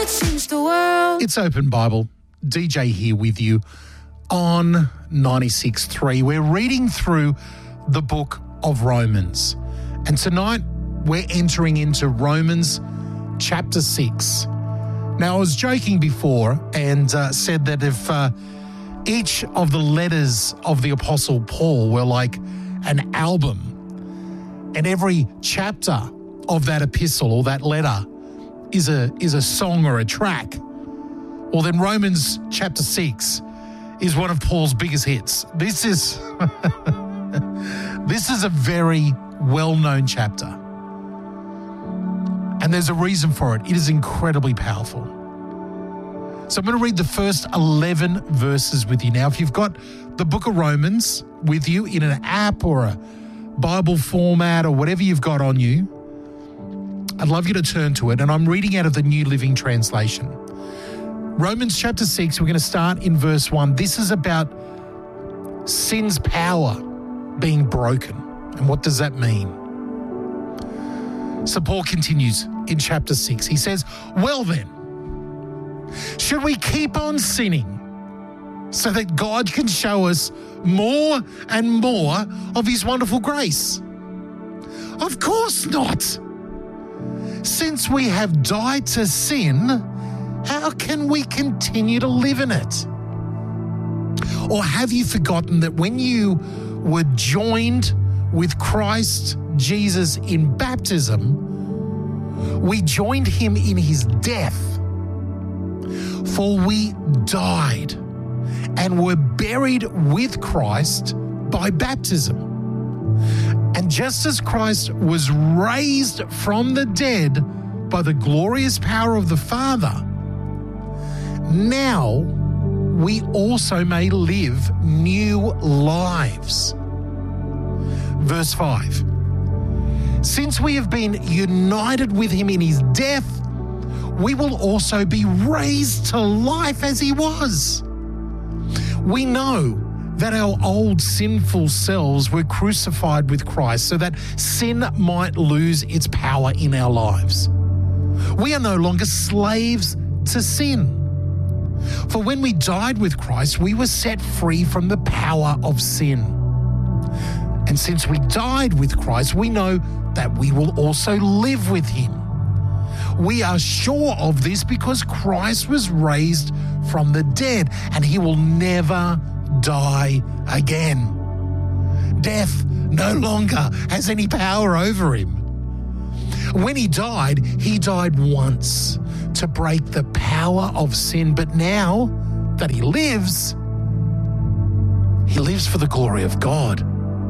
changed the world. It's Open Bible. DJ here with you on 96.3. We're reading through the book of Romans. And tonight we're entering into Romans chapter 6. Now, I was joking before and said that if each of the letters of the Apostle Paul were like an album, and every chapter of that epistle or that letter is a song or a track, well, then Romans chapter 6 is one of Paul's biggest hits. This is a very well-known chapter. And there's a reason for it. It is incredibly powerful. So I'm going to read the first 11 verses with you. Now, if you've got the book of Romans with you in an app or a Bible format or whatever you've got on you, I'd love you to turn to it. And I'm reading out of the New Living Translation. Romans chapter 6, we're going to start in verse 1. This is about sin's power being broken. And what does that mean? So Paul continues in chapter 6. He says, well then, should we keep on sinning so that God can show us more and more of his wonderful grace? Of course not. Since we have died to sin, how can we continue to live in it? Or have you forgotten that when you were joined with Christ Jesus in baptism, we joined him in his death? For we died and were buried with Christ by baptism. And just as Christ was raised from the dead by the glorious power of the Father, now we also may live new lives. Verse 5. Since we have been united with him in his death, we will also be raised to life as he was. We know that our old sinful selves were crucified with Christ so that sin might lose its power in our lives. We are no longer slaves to sin. For when we died with Christ, we were set free from the power of sin. And since we died with Christ, we know that we will also live with him. We are sure of this because Christ was raised from the dead, and he will never die again. Death no longer has any power over him. When he died once to break the power of sin, but now that he lives for the glory of God.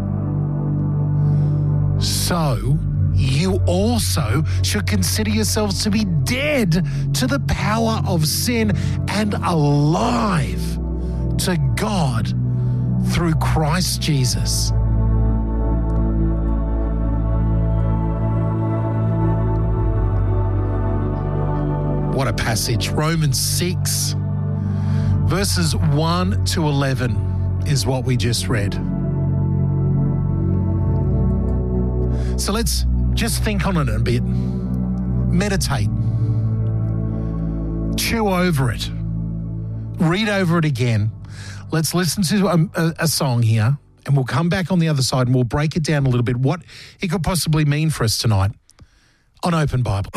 So you also should consider yourselves to be dead to the power of sin and alive to God through Christ Jesus. What a passage. Romans 6, verses 1 to 11 is what we just read. So let's just think on it a bit. Meditate. Chew over it. Read over it again. Let's listen to a song here, and we'll come back on the other side and we'll break it down a little bit, what it could possibly mean for us tonight on Open Bible.